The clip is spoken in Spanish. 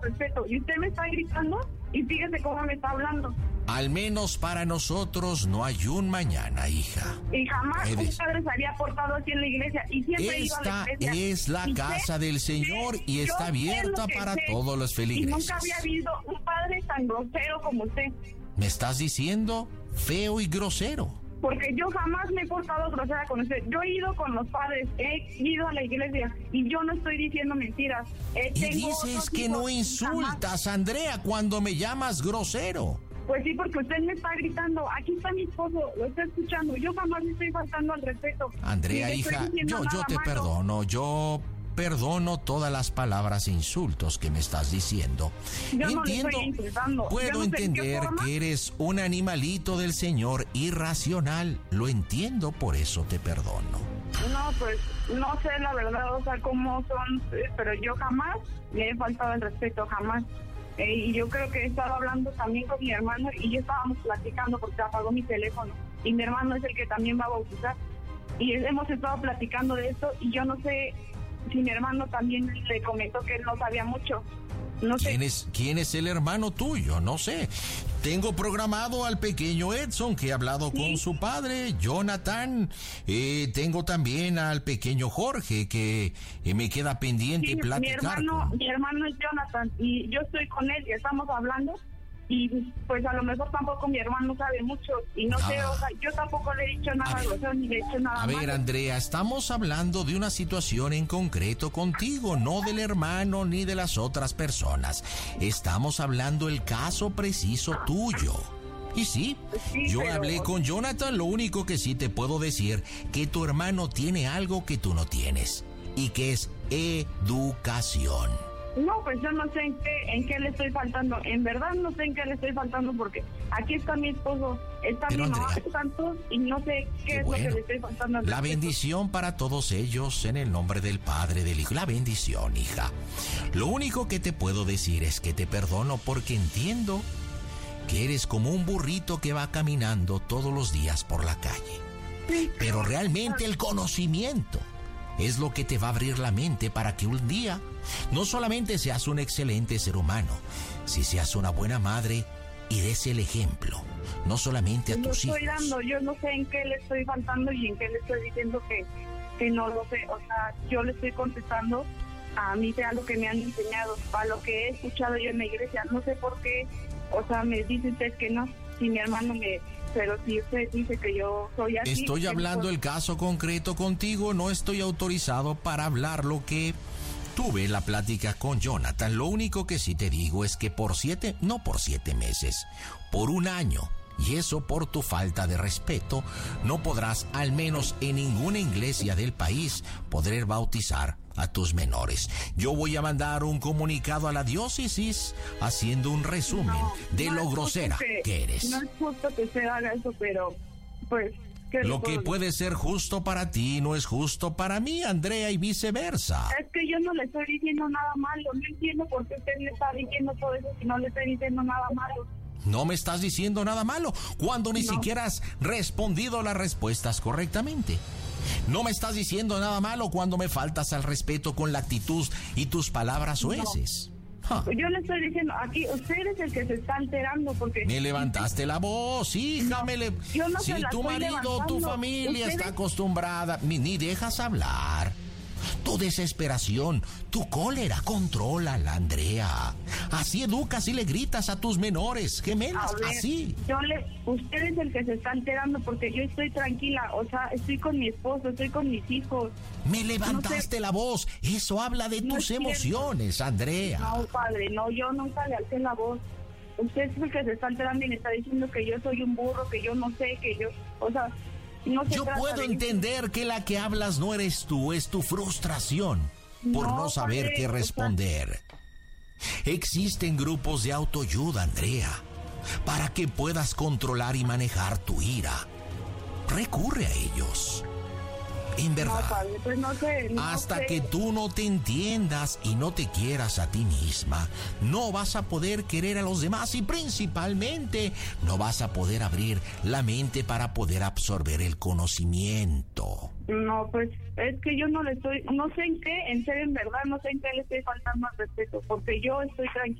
respeto. Y usted me está gritando y fíjese cómo me está hablando. Al menos para nosotros no hay un mañana, hija. Y jamás un padre se había portado así en la iglesia. Y siempre he ido a la iglesia. Esta es la casa del Señor y está abierta para todos los feligreses. Y nunca había habido un padre tan grosero como usted. ¿Me estás diciendo feo y grosero? Porque yo jamás me he portado grosera con usted. Yo he ido con los padres, he ido a la iglesia y yo no estoy diciendo mentiras. Y dices que no insultas, Andrea, cuando me llamas grosero. Pues sí, porque usted me está gritando. Aquí está mi esposo, lo está escuchando. Yo jamás le estoy faltando al respeto. Andrea, hija, yo te perdono. Yo perdono todas las palabras e insultos que me estás diciendo. Yo no le estoy insultando. Puedo entender que eres un animalito del Señor irracional. Lo entiendo, por eso te perdono. No, pues no sé la verdad, o sea, cómo son, pero yo jamás le he faltado el respeto, jamás. Y yo creo que he estado hablando también con mi hermano y yo estábamos platicando porque apagó mi teléfono. Y mi hermano es el que también va a bautizar. Y hemos estado platicando de esto y yo no sé si mi hermano también le comentó que él no sabía mucho. No sé. ¿Quién es el hermano tuyo? No sé. Tengo programado al pequeño Edson, que he hablado con su padre, Jonathan. Tengo también al pequeño Jorge, que me queda pendiente platicar. Mi hermano es Jonathan, y yo estoy con él, y estamos hablando. Y pues a lo mejor tampoco mi hermano sabe mucho y no sé, o sea, yo tampoco le he dicho nada grosero ni le he dicho nada malo. A ver, Andrea, estamos hablando de una situación en concreto contigo, no del hermano ni de las otras personas. Estamos hablando del caso preciso tuyo. Y sí, yo hablé con Jonathan, lo único que sí te puedo decir, que tu hermano tiene algo que tú no tienes, y que es educación. No, pues yo no sé en qué le estoy faltando. En verdad no sé en qué le estoy faltando porque aquí está mi esposo, está mi mamá, están todos y no sé qué es lo que le estoy faltando. La bendición para todos ellos en el nombre del Padre, del Hijo. La bendición, hija. Lo único que te puedo decir es que te perdono porque entiendo que eres como un burrito que va caminando todos los días por la calle. Pero realmente el conocimiento es lo que te va a abrir la mente para que un día no solamente seas un excelente ser humano, si seas una buena madre y des el ejemplo, no solamente a tus hijos. Yo no sé en qué le estoy faltando y en qué le estoy diciendo que no lo sé. O sea, yo le estoy contestando a mí sea lo que me han enseñado, a lo que he escuchado yo en la iglesia. No sé por qué, o sea, me dice usted que no, si mi hermano pero si usted dice que yo soy así... Estoy hablando el caso concreto contigo, no estoy autorizado para hablar lo que... Tuve la plática con Jonathan. Lo único que sí te digo es que por 7 meses, por un año, y eso por tu falta de respeto, no podrás, al menos en ninguna iglesia del país, poder bautizar a tus menores. Yo voy a mandar un comunicado a la diócesis haciendo un resumen de lo grosera que eres. No es justo que se haga eso, pero pues... Lo que puede ser justo para ti no es justo para mí, Andrea, y viceversa. Es que yo no le estoy diciendo nada malo. No entiendo por qué usted le está diciendo todo eso si no le estoy diciendo nada malo. No me estás diciendo nada malo cuando ni siquiera has respondido las respuestas correctamente. No me estás diciendo nada malo cuando me faltas al respeto con la actitud y tus palabras soeces. Yo le estoy diciendo, aquí usted es el que se está alterando porque... Me levantaste la voz, hija, si tu marido, tu familia está acostumbrada, ni dejas hablar. Tu desesperación, tu cólera, contrólala, Andrea. Así educas y le gritas a tus menores, gemelas, así. Usted es el que se está enterando porque yo estoy tranquila, o sea, estoy con mi esposo, estoy con mis hijos. Me levantaste la voz, eso habla de tus emociones, Andrea. No, padre, no, yo nunca le alcé la voz. Usted es el que se está enterando y me está diciendo que yo soy un burro, que yo no sé, que yo, o sea... No yo puedo entender que la que hablas no eres tú, es tu frustración por no saber qué responder. Existen grupos de autoayuda, Andrea, para que puedas controlar y manejar tu ira. Recurre a ellos. En verdad. No, padre, pues no sé. Hasta que tú no te entiendas y no te quieras a ti misma, no vas a poder querer a los demás y principalmente no vas a poder abrir la mente para poder absorber el conocimiento. No, pues es que yo no sé en qué, en serio, en verdad, no sé en qué le estoy faltando al respeto, porque yo estoy tranquila.